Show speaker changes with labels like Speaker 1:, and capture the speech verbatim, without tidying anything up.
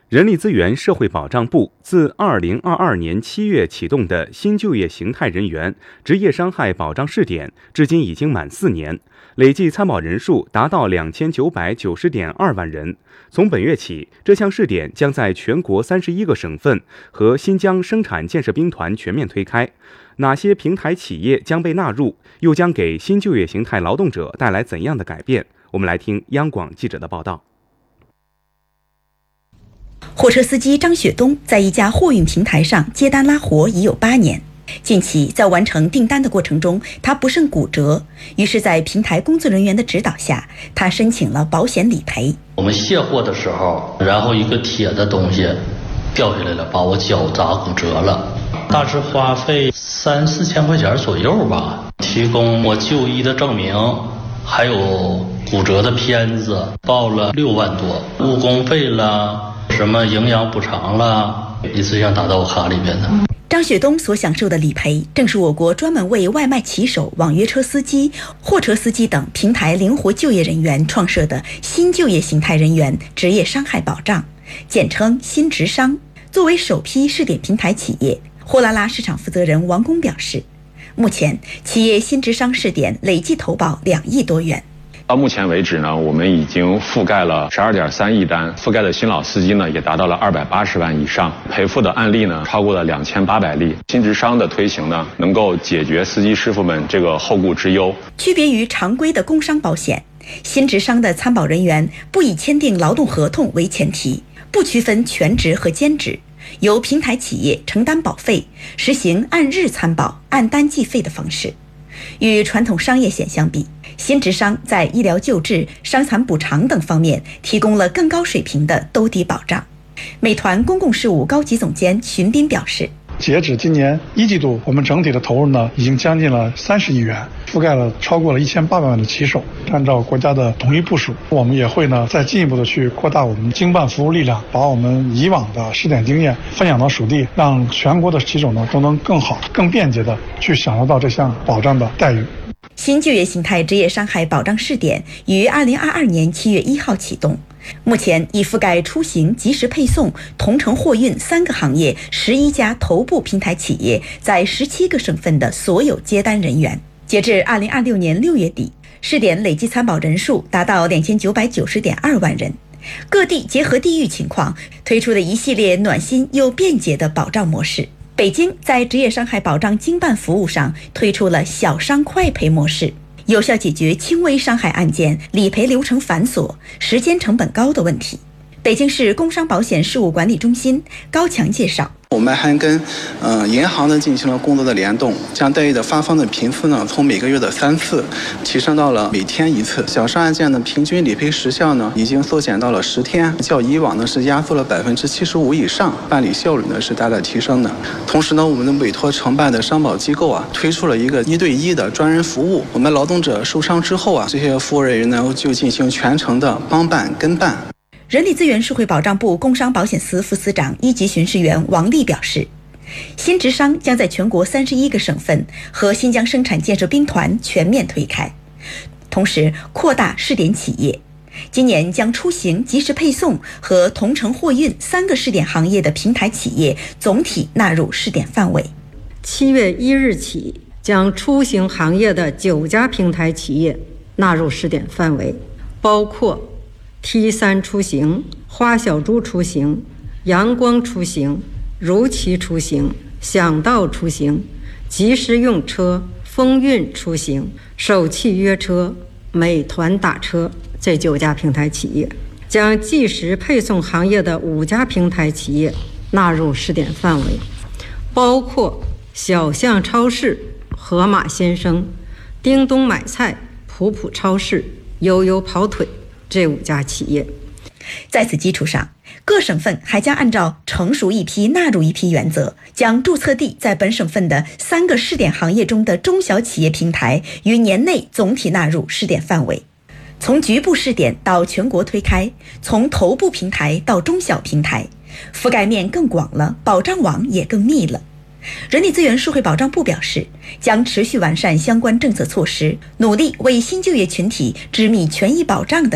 Speaker 1: 人力资源社会保障部自二零二二年七月启动的新就业形态人员职业伤害保障试点，至今已经满四年，累计参保人数达到两千九百九十点二万人。从本月起，这项试点将在全国三十一个省份和新疆生产建设兵团全面推开。哪些平台企业将被纳入，又将给新就业形态劳动者带来怎样的改变？我们来听央广记者的报道。
Speaker 2: 货车司机张雪东在一家货运平台上接单拉活已有八年。近期在完成订单的过程中，他不慎骨折，于是在平台工作人员的指导下，他申请了保险理赔。
Speaker 3: 我们卸货的时候，然后一个铁的东西掉下来了，把我脚砸骨折了，大致花费三四千块钱左右吧。提供我就医的证明，还有骨折的片子，报了六万多，误工费了，什么营养补偿了，一次性打到我卡里边的。
Speaker 2: 张雪东所享受的理赔，正是我国专门为外卖骑手、网约车司机、货车司机等平台灵活就业人员创设的新就业形态人员职业伤害保障，简称新职伤。作为首批试点平台企业，货拉拉市场负责人王工表示，目前企业新职伤试点累计投保两亿多元。
Speaker 4: 到目前为止呢，我们已经覆盖了十二点三亿单，覆盖的新老司机呢也达到了二百八十万以上，赔付的案例呢超过了两千八百例。新职伤的推行呢，能够解决司机师傅们这个后顾之忧。
Speaker 2: 区别于常规的工伤保险，新职伤的参保人员不以签订劳动合同为前提，不区分全职和兼职，由平台企业承担保费，实行按日参保、按单计费的方式。与传统商业险相比，新职伤在医疗救治、伤残补偿等方面提供了更高水平的兜底保障。美团公共事务高级总监荀斌表示，
Speaker 5: 截止今年一季度，我们整体的投入呢，已经将近了三十亿元，覆盖了超过了一千八百万的骑手。按照国家的统一部署，我们也会呢再进一步的去扩大我们经办服务力量，把我们以往的试点经验分享到属地，让全国的骑手呢都能更好、更便捷的去享受到这项保障的待遇。
Speaker 2: 新就业形态职业伤害保障试点于二零二二年七月一号启动，目前已覆盖出行、即时配送、同城货运三个行业十一家头部平台企业在十七个省份的所有接单人员。截至二零二六年六月底，试点累计参保人数达到两千九百九十点二万人。各地结合地域情况推出了一系列暖心又便捷的保障模式。北京在职业伤害保障经办服务上推出了小伤快赔模式，有效解决轻微伤害案件理赔流程繁琐、时间成本高的问题。北京市工伤保险事务管理中心高强介绍，
Speaker 6: 我们还跟呃银行呢进行了工作的联动，将待遇的发放的频次呢从每个月的三次提升到了每天一次。小伤案件的平均理赔时效呢已经缩减到了十天，较以往呢是压缩了百分之七十五以上，办理效率呢是大大提升的。同时呢，我们的委托承办的商保机构啊推出了一个一对一的专人服务，我们劳动者受伤之后啊，这些服务人员呢就进行全程的帮办跟办。
Speaker 2: 人力资源社会保障部工伤保险司副司长一级巡视员王丽表示，新职伤将在全国三十一个省份和新疆生产建设兵团全面推开，同时扩大试点企业。今年将出行、即时配送和同城货运三个试点行业的平台企业总体纳入试点范围。
Speaker 7: 七月一日起，将出行行业的九家平台企业纳入试点范围，包括T 三出行、花小猪出行、阳光出行、如期出行、想到出行、即时用车、风运出行、首汽约车、美团打车这九家平台企业，将即时配送行业的五家平台企业纳入试点范围，包括小象超市、盒马鲜生、叮咚买菜、普普超市、悠悠跑腿这五家企业。
Speaker 2: 在此基础上，各省份还将按照成熟一批纳入一批原则，将注册地在本省份的三个试点行业中的中小企业平台于年内总体纳入试点范围。从局部试点到全国推开，从头部平台到中小平台，覆盖面更广了，保障网也更密了。人力资源社会保障部表示，将持续完善相关政策措施，努力为新就业群体织密权益保障的